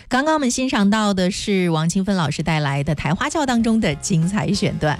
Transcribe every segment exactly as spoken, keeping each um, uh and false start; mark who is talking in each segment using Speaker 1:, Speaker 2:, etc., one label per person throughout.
Speaker 1: 刚刚我们欣赏到的是王清芬老师带来的台花轿当中的精彩选段。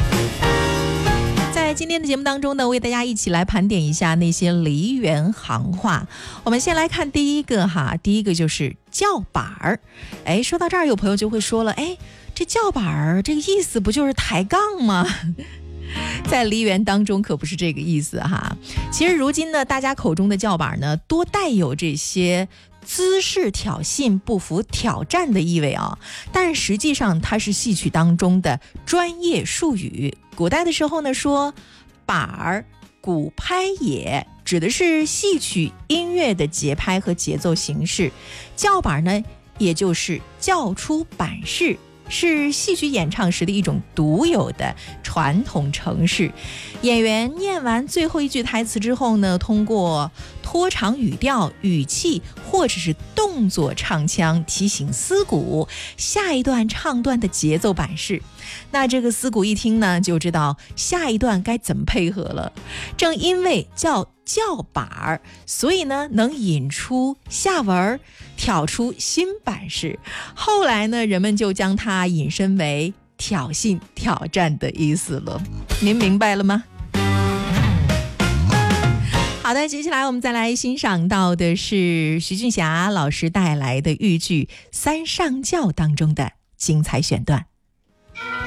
Speaker 1: 在今天的节目当中呢，为大家一起来盘点一下那些梨园行话。我们先来看第一个哈，第一个就是叫板儿。哎，说到这儿，有朋友就会说了，哎，这叫板儿这个意思不就是抬杠吗？在梨园当中可不是这个意思哈。其实如今呢，大家口中的叫板呢，多带有这些姿势挑衅、不服挑战的意味啊，但实际上它是戏曲当中的专业术语。古代的时候呢，说板儿鼓拍也，指的是戏曲音乐的节拍和节奏形式。叫板呢，也就是叫出板式，是戏曲演唱时的一种独有的传统程式。演员念完最后一句台词之后呢，通过拖长语调、语气或者是动作唱腔提醒司鼓下一段唱段的节奏板式。那这个司鼓一听呢，就知道下一段该怎么配合了。正因为叫叫板儿，所以呢能引出下文，挑出新板式。后来呢，人们就将它引申为挑衅、挑战的意思了。您明白了吗？好的，接下来我们再来欣赏到的是徐俊霞老师带来的豫剧《三上轿》当中的精彩选段。